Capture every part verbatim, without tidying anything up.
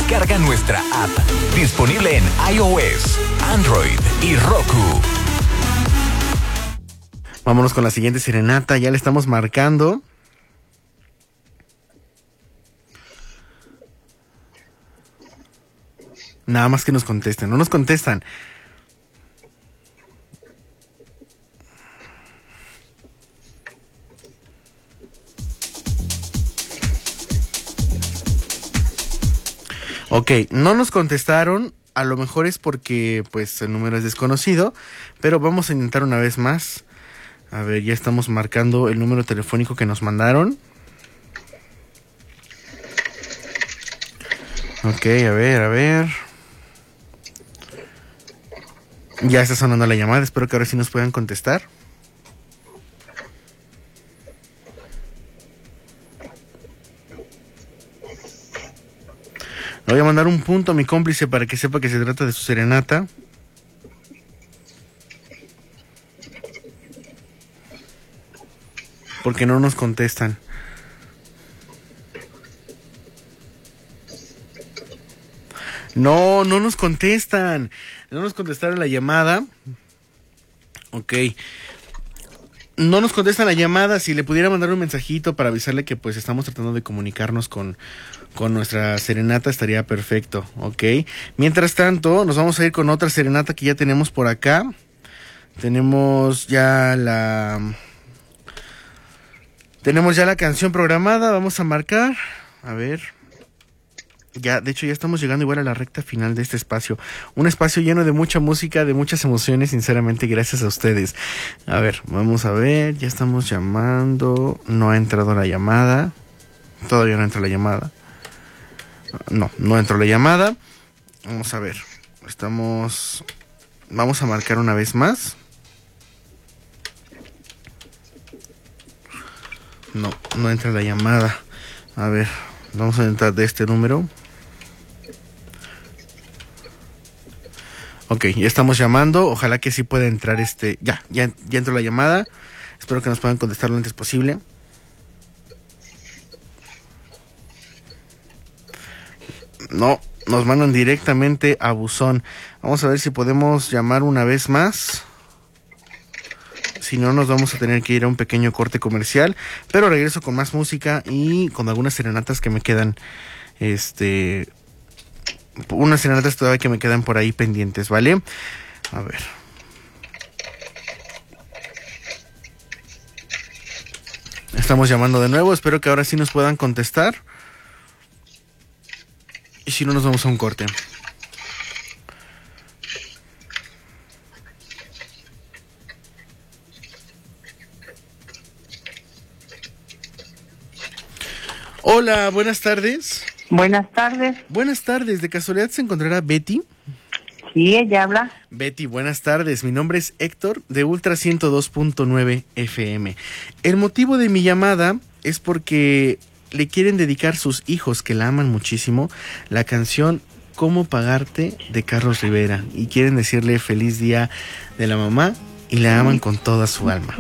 Descarga nuestra app. Disponible en iOS, Android y Roku. Vámonos con la siguiente serenata. Ya le estamos marcando. Nada más que nos contesten. No nos contestan. Ok, no nos contestaron. A lo mejor es porque pues el número es desconocido, pero vamos a intentar una vez más. A ver, ya estamos marcando el número telefónico que nos mandaron. Ok, a ver, a ver. Ya está sonando la llamada, espero que ahora sí nos puedan contestar. Le voy a mandar un punto a mi cómplice para que sepa que se trata de su serenata. Porque no nos contestan. No, no nos contestan. No nos contestaron la llamada. Ok. No nos contestan la llamada. Si le pudiera mandar un mensajito para avisarle que pues estamos tratando de comunicarnos con, con nuestra serenata, estaría perfecto. Ok. Mientras tanto, nos vamos a ir con otra serenata que ya tenemos por acá. Tenemos ya la... Tenemos ya la canción programada. Vamos a marcar. A ver... Ya, de hecho, ya estamos llegando igual a la recta final de este espacio. Un espacio lleno de mucha música, de muchas emociones, sinceramente, gracias a ustedes. A ver, vamos a ver, ya estamos llamando. No ha entrado la llamada. Todavía no entra la llamada. No, no entró la llamada. Vamos a ver. Estamos... Vamos a marcar una vez más. No, no entra la llamada. A ver, vamos a entrar de este número. Ok, ya estamos llamando. Ojalá que sí pueda entrar este... Ya, ya, ya entró la llamada. Espero que nos puedan contestar lo antes posible. No, nos mandan directamente a buzón. Vamos a ver si podemos llamar una vez más. Si no, nos vamos a tener que ir a un pequeño corte comercial. Pero regreso con más música y con algunas serenatas que me quedan. Este... Unas serenatas todavía que me quedan por ahí pendientes, ¿vale? A ver. Estamos llamando de nuevo. Espero que ahora sí nos puedan contestar. Y si no, nos vamos a un corte. Hola, buenas tardes. Buenas tardes. Buenas tardes. ¿De casualidad se encontrará Betty? Sí, ella habla. Betty, buenas tardes. Mi nombre es Héctor, de Ultra ciento dos punto nueve F M. El motivo de mi llamada es porque le quieren dedicar sus hijos, que la aman muchísimo, la canción ¿Cómo pagarte? De Carlos Rivera. Y quieren decirle feliz día de la mamá y la aman con toda su alma.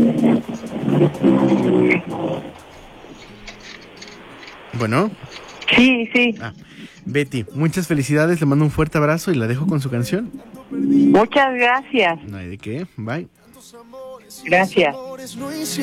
Bueno. Sí, sí. Ah, Betty, muchas felicidades, le mando un fuerte abrazo y la dejo con su canción. Muchas gracias. No hay de qué, bye. Gracias.